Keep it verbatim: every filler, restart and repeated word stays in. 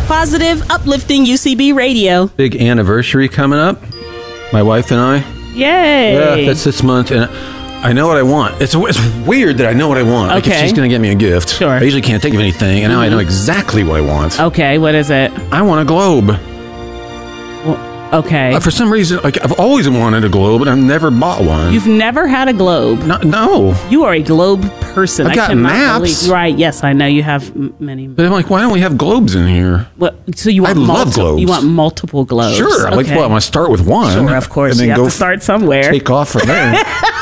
Positive, uplifting U C B radio. Big anniversary coming up. My wife and I. Yay. Yeah, that's this month. And I know what I want. It's, it's weird that I know what I want. Like, Okay. if she's going to get me a gift. Sure. I usually can't think of anything, and now I know exactly what I want. Okay, what is it? I want a globe. Well, okay. Uh, for some reason, like I've always wanted a globe, but I've never bought one. You've never had a globe. no, no. You are a globe person. I've I got cannot maps. believe- Right, yes, I know you have m- many. But I'm like, why don't we have globes in here? What, so you want I love multiple, globes. You want multiple globes. Sure. I like. Okay. Well, I want to start with one. Sure, of course. And then You have go to start somewhere. take off from there.